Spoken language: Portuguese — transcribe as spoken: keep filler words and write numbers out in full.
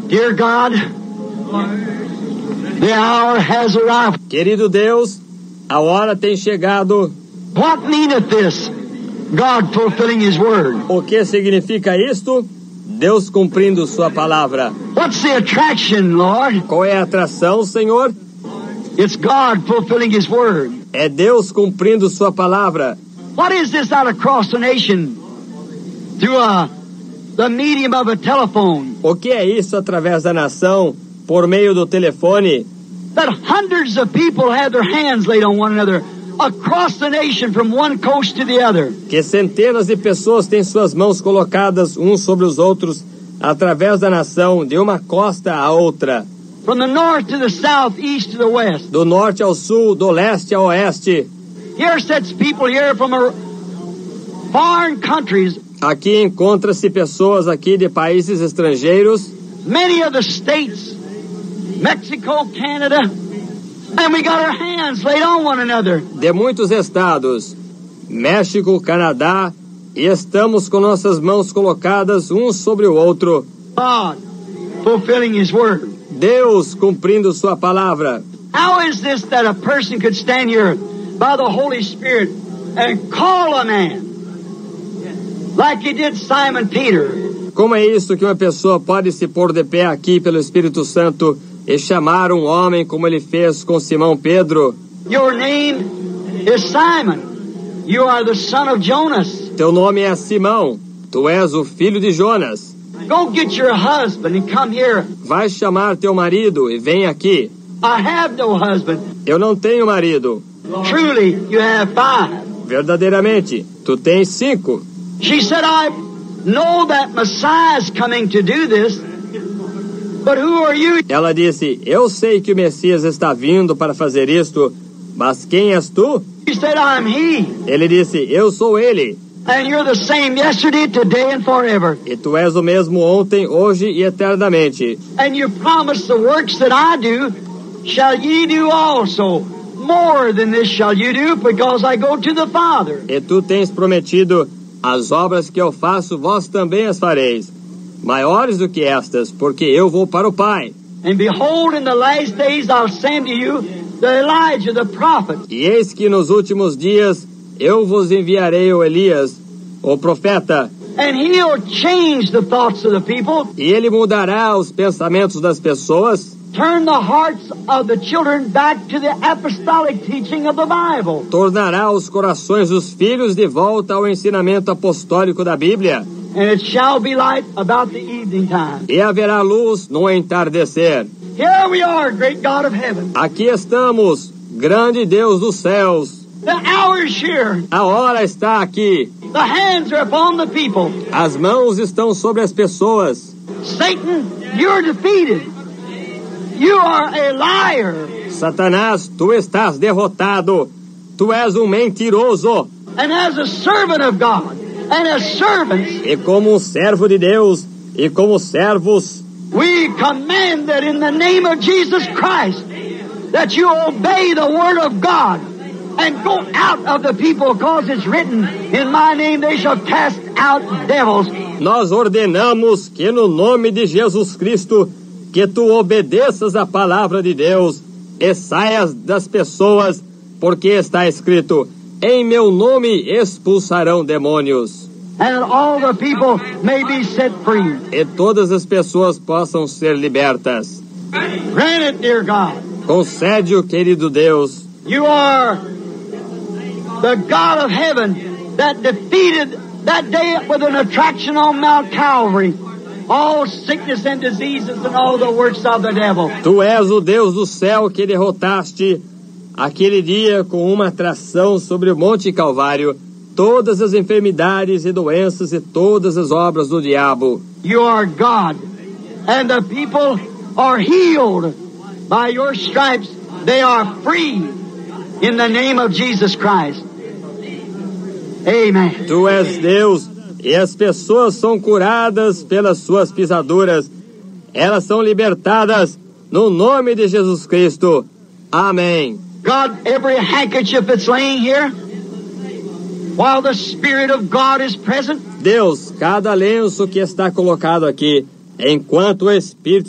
Dear God, the hour has arrived. Querido Deus, a hora tem chegado. What meaneth this? God fulfilling His word. O que significa isto? Deus cumprindo sua palavra. What's the attraction, Lord? Qual é a atração, Senhor? It's God fulfilling His word. É Deus cumprindo sua palavra. What is this out across the nation through a, the medium of a telephone? O que é isso através da nação, por meio do telefone? That hundreds of people have their hands laid on one another across the nation from one coast to the other. Que centenas de pessoas têm suas mãos colocadas uns sobre os outros através da nação, de uma costa a outra. From the north to the south, east to the west. Do norte ao sul, do leste ao oeste. Here sits people here from a foreign countries. Aqui encontra-se pessoas aqui de países estrangeiros. Many of the states, Mexico, Canada, and we got our hands laid on one another. De muitos estados, México, Canadá, e estamos com nossas mãos colocadas uns sobre o outro. God fulfilling His word. Deus cumprindo sua palavra. How is this that a person could stand here by the Holy Spirit and call a man like He did Simon Peter? Como é isso que uma pessoa pode se pôr de pé aqui pelo Espírito Santo e chamar um homem como ele fez com Simão Pedro? Your name is Simon. You are the son of Jonas. Teu nome é Simão. Tu és o filho de Jonas. Go get your husband and come here. Vai chamar teu marido e vem aqui. I have no husband. Eu não tenho marido. Truly, you have five. Verdadeiramente, tu tens cinco. She said, I know that Messiah is coming to do this, but who are you? Ela disse, eu sei que o Messias está vindo para fazer isto, mas quem és tu? She said, I'm He. Ele disse, eu sou ele. And you're the same yesterday, today, and forever. E tu és o mesmo ontem, hoje e eternamente. And you promised the works that I do, shall ye do also. More than this shall you do, because I go to the Father. E tu tens prometido, as obras que eu faço, vós também as fareis. Maiores do que estas, porque eu vou para o Pai. And behold, in the last days I'll send to you the Elijah, the prophet. E eis que nos últimos dias eu vos enviarei o Elias, o profeta. And he'll change the thoughts of the people. E ele mudará os pensamentos das pessoas. Turn the hearts of the children back to the apostolic teaching of the Bible. Tornará os corações dos filhos de volta ao ensinamento apostólico da Bíblia. And it shall be light about the evening time. E haverá luz no entardecer. Here we are, great God of heaven. Aqui estamos, grande Deus dos céus. The hour is here. A hora está aqui. The hands are upon the people. As mãos estão sobre as pessoas. Satan, you're defeated. You are a liar. Satanás, tu estás derrotado. Tu és um mentiroso. And as a servant of God, and as servants, E como um servo de Deus, e como servos, we command that in the name of Jesus Christ, that you obey the word of God and go out of the people, because it's written, in my name they shall cast out devils. nós ordenamos que no nome de Jesus Cristo, que tu obedeças a palavra de Deus e saias das pessoas, porque está escrito, em meu nome expulsarão demônios. And all the people may be set free. E todas as pessoas possam ser libertas. Grant it, dear God. Concede-o, querido Deus. You are the God of heaven that defeated that day with an attraction on Mount Calvary all sickness and diseases and all the works of the devil. Tu és o Deus do céu que derrotaste aquele dia com uma atração sobre o Monte Calvário todas as enfermidades e doenças e todas as obras do diabo. You are God, and the people are healed by your stripes. They are free in the name of Jesus Christ. Amen. Tu és Deus e as pessoas são curadas pelas suas pisaduras. Elas são libertadas no nome de Jesus Cristo. Amém. God, every handkerchief that's laying here, while the Spirit of God is present, Deus, cada lenço que está colocado aqui, enquanto o Espírito